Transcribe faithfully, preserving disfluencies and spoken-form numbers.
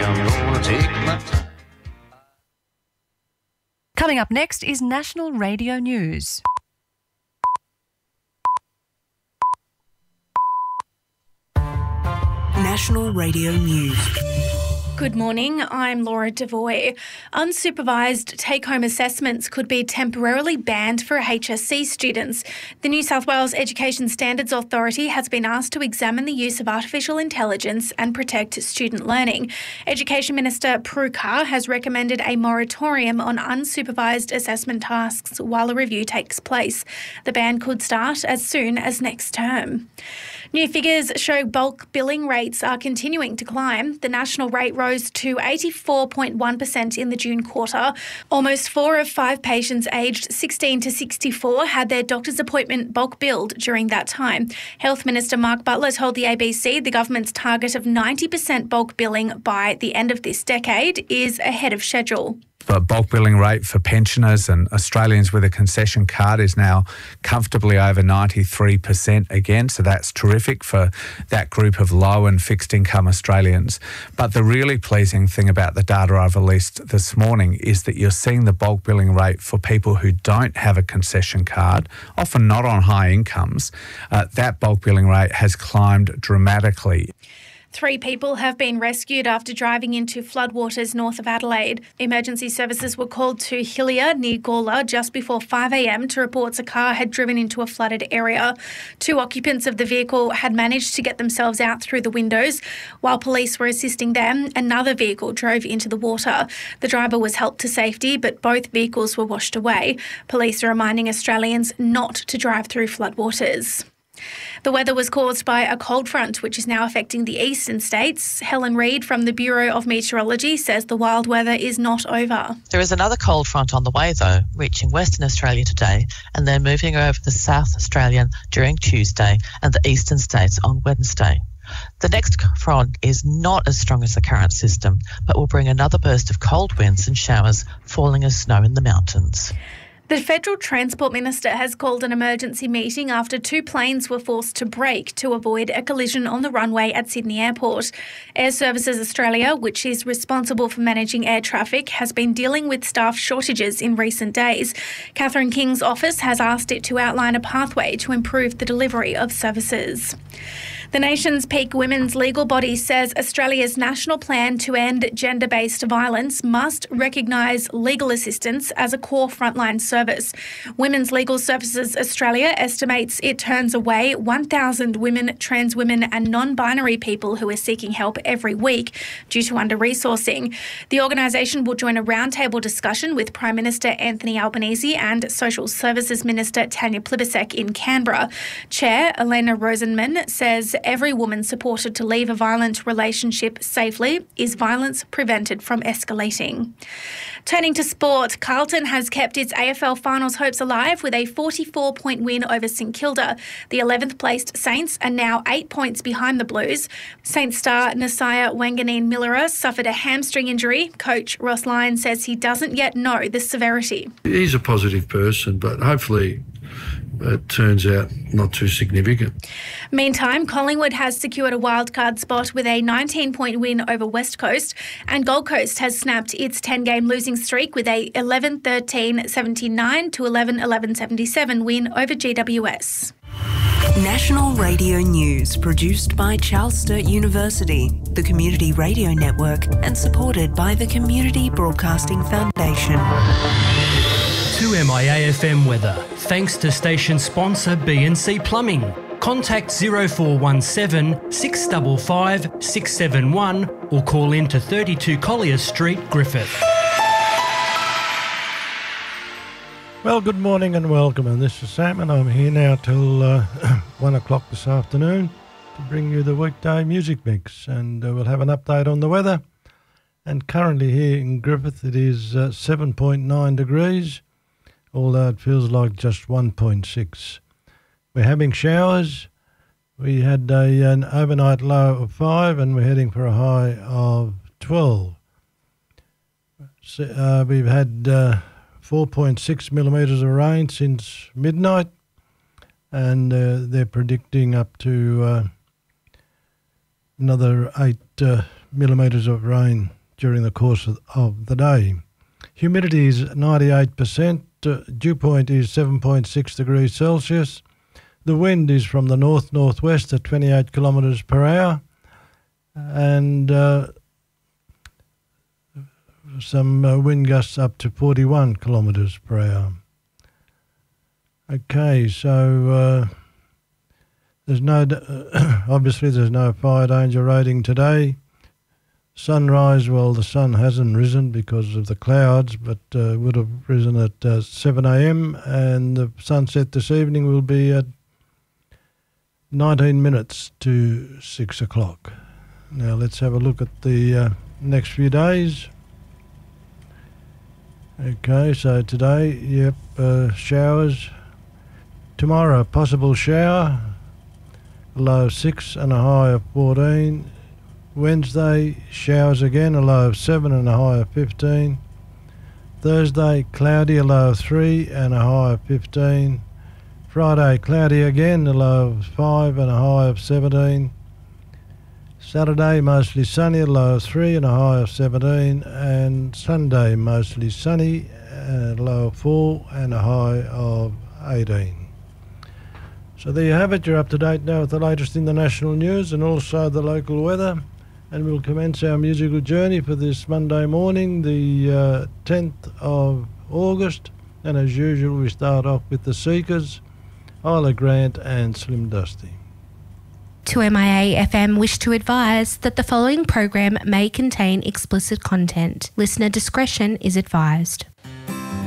I'm gonna take my time. Coming up next is National Radio News. National Radio News. Good morning, I'm Laura Devoy. Unsupervised take-home assessments could be temporarily banned for H S C students. The New South Wales Education Standards Authority has been asked to examine the use of artificial intelligence and protect student learning. Education Minister Prue Car has recommended a moratorium on unsupervised assessment tasks while a review takes place. The ban could start as soon as next term. New figures show bulk billing rates are continuing to climb. The national rate rose to eighty-four point one percent in the June quarter. Almost four of five patients aged sixteen to sixty-four had their doctor's appointment bulk billed during that time. Health Minister Mark Butler told the A B C the government's target of ninety percent bulk billing by the end of this decade is ahead of schedule. The bulk billing rate for pensioners and Australians with a concession card is now comfortably over ninety-three percent again, so that's terrific for that group of low and fixed income Australians. But the really pleasing thing about the data I've released this morning is that you're seeing the bulk billing rate for people who don't have a concession card, often not on high incomes. Uh, that bulk billing rate has climbed dramatically. Three people have been rescued after driving into floodwaters north of Adelaide. Emergency services were called to Hillier near Gawler just before five a.m. to report a car had driven into a flooded area. Two occupants of the vehicle had managed to get themselves out through the windows. While police were assisting them, another vehicle drove into the water. The driver was helped to safety, but both vehicles were washed away. Police are reminding Australians not to drive through floodwaters. The weather was caused by a cold front, which is now affecting the eastern states. Helen Reid from the Bureau of Meteorology says the wild weather is not over. There is another cold front on the way, though, reaching Western Australia today and then moving over the South Australian during Tuesday and the eastern states on Wednesday. The next front is not as strong as the current system, but will bring another burst of cold winds and showers, falling as snow in the mountains. The Federal Transport Minister has called an emergency meeting after two planes were forced to brake to avoid a collision on the runway at Sydney Airport. Air Services Australia, which is responsible for managing air traffic, has been dealing with staff shortages in recent days. Catherine King's office has asked it to outline a pathway to improve the delivery of services. The nation's peak women's legal body says Australia's national plan to end gender-based violence must recognise legal assistance as a core frontline service. Women's Legal Services Australia estimates it turns away one thousand women, trans women and non-binary people who are seeking help every week due to under-resourcing. The organisation will join a roundtable discussion with Prime Minister Anthony Albanese and Social Services Minister Tanya Plibersek in Canberra. Chair Elena Rosenman says every woman supported to leave a violent relationship safely is violence prevented from escalating. Turning to sport, Carlton has kept its A F L finals hopes alive with a forty-four point win over St Kilda. The eleventh placed Saints are now eight points behind the Blues. Saints star Nasiah Wanganeen-Millera suffered a hamstring injury. Coach Ross Lyon says he doesn't yet know the severity. He's a positive person, but hopefully it turns out not too significant. Meantime, Collingwood has secured a wildcard spot with a nineteen point win over West Coast, and Gold Coast has snapped its ten-game losing streak with a eleven thirteen seventy-nine to eleven eleven seventy-seven win over G W S. National Radio News, produced by Charles Sturt University, the Community Radio Network, and supported by the Community Broadcasting Foundation. To M I A F M weather, thanks to station sponsor B and C Plumbing. Contact zero four one seven, six five five, six seven one or call in to thirty-two Collier Street, Griffith. Well, good morning and welcome, and this is Sam, and I'm here now till uh, one o'clock this afternoon to bring you the weekday music mix, and uh, we'll have an update on the weather. And currently here in Griffith it is uh, seven point nine degrees, although it feels like just one point six. We're having showers. We had a, an overnight low of five and we're heading for a high of twelve. So, uh, we've had uh, four point six millimetres of rain since midnight, and uh, they're predicting up to uh, another eight uh, millimetres of rain during the course of, of the day. Humidity is ninety-eight percent. Uh, dew point is seven point six degrees Celsius. The wind is from the north-northwest at twenty-eight kilometres per hour. And uh, some uh, wind gusts up to forty-one kilometres per hour. Okay, so uh, there's no, uh, obviously there's no fire danger rating today. Sunrise, well, the sun hasn't risen because of the clouds, but uh, would have risen at uh, seven a.m. and the sunset this evening will be at nineteen minutes to six o'clock. Now let's have a look at the uh, next few days. Okay, so today, yep, uh, showers. Tomorrow, possible shower, a low of six and a high of fourteen. Wednesday, showers again, a low of seven and a high of fifteen. Thursday, cloudy, a low of three and a high of fifteen. Friday, cloudy again, a low of five and a high of seventeen. Saturday, mostly sunny, a low of three and a high of seventeen. And Sunday, mostly sunny, a low of four and a high of eighteen. So there you have it. You're up to date now with the latest in the national news and also the local weather. And we'll commence our musical journey for this Monday morning, the uh, tenth of August. And as usual, we start off with the Seekers, Isla Grant and Slim Dusty. two M I A F M wish to advise that the following program may contain explicit content. Listener discretion is advised.